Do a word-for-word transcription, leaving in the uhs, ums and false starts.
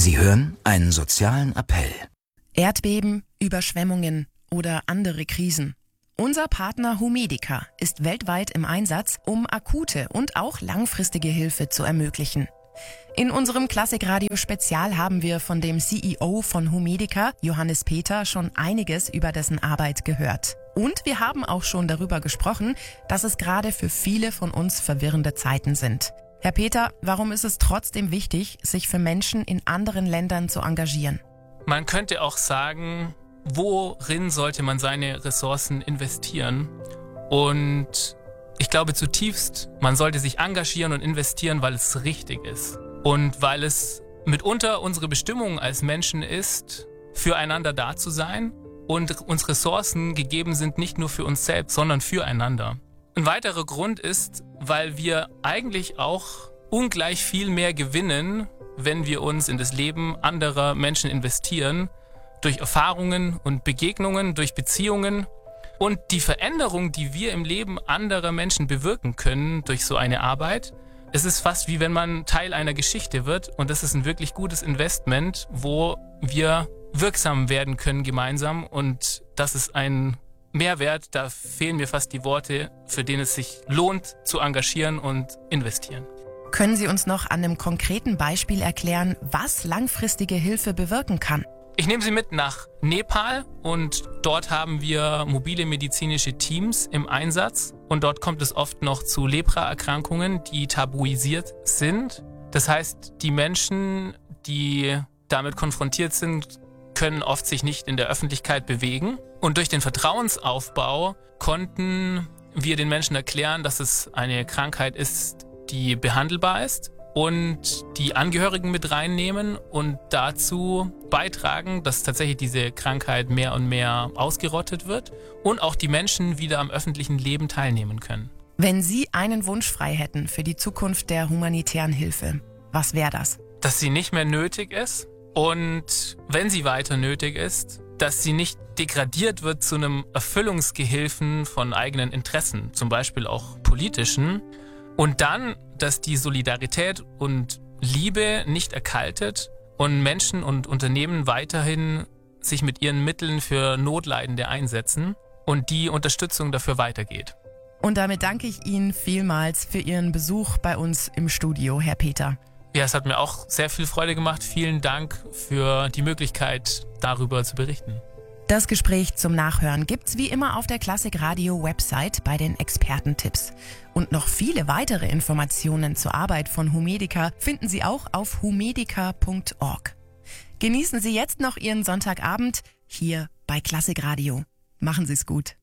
Sie hören einen sozialen Appell. Erdbeben, Überschwemmungen oder andere Krisen. Unser Partner Humedica ist weltweit im Einsatz, um akute und auch langfristige Hilfe zu ermöglichen. In unserem Klassikradio-Spezial haben wir von dem C E O von Humedica, Johannes Peter, schon einiges über dessen Arbeit gehört. Und wir haben auch schon darüber gesprochen, dass es gerade für viele von uns verwirrende Zeiten sind. Herr Peter, warum ist es trotzdem wichtig, sich für Menschen in anderen Ländern zu engagieren? Man könnte auch sagen, worin sollte man seine Ressourcen investieren? Und ich glaube zutiefst, man sollte sich engagieren und investieren, weil es richtig ist. Und weil es mitunter unsere Bestimmung als Menschen ist, füreinander da zu sein und uns Ressourcen gegeben sind, nicht nur für uns selbst, sondern füreinander. Ein weiterer Grund ist, weil wir eigentlich auch ungleich viel mehr gewinnen, wenn wir uns in das Leben anderer Menschen investieren, durch Erfahrungen und Begegnungen, durch Beziehungen. Und die Veränderung, die wir im Leben anderer Menschen bewirken können durch so eine Arbeit, es ist fast wie wenn man Teil einer Geschichte wird. Und das ist ein wirklich gutes Investment, wo wir wirksam werden können gemeinsam. Und das ist ein Mehrwert, da fehlen mir fast die Worte, für den es sich lohnt zu engagieren und investieren. Können Sie uns noch an einem konkreten Beispiel erklären, was langfristige Hilfe bewirken kann? Ich nehme Sie mit nach Nepal und dort haben wir mobile medizinische Teams im Einsatz und dort kommt es oft noch zu Lepra-Erkrankungen, die tabuisiert sind. Das heißt, die Menschen, die damit konfrontiert sind, können oft sich nicht in der Öffentlichkeit bewegen. Und durch den Vertrauensaufbau konnten wir den Menschen erklären, dass es eine Krankheit ist, die behandelbar ist und die Angehörigen mit reinnehmen und dazu beitragen, dass tatsächlich diese Krankheit mehr und mehr ausgerottet wird und auch die Menschen wieder am öffentlichen Leben teilnehmen können. Wenn Sie einen Wunsch frei hätten für die Zukunft der humanitären Hilfe, was wäre das? Dass sie nicht mehr nötig ist und wenn sie weiter nötig ist, dass sie nicht degradiert wird zu einem Erfüllungsgehilfen von eigenen Interessen, zum Beispiel auch politischen. Und dann, dass die Solidarität und Liebe nicht erkaltet und Menschen und Unternehmen weiterhin sich mit ihren Mitteln für Notleidende einsetzen und die Unterstützung dafür weitergeht. Und damit danke ich Ihnen vielmals für Ihren Besuch bei uns im Studio, Herr Peter. Ja, es hat mir auch sehr viel Freude gemacht. Vielen Dank für die Möglichkeit, darüber zu berichten. Das Gespräch zum Nachhören gibt's wie immer auf der Klassikradio-Website bei den Expertentipps. Und noch viele weitere Informationen zur Arbeit von Humedica finden Sie auch auf humedica punkt org. Genießen Sie jetzt noch Ihren Sonntagabend hier bei Klassikradio. Machen Sie's gut.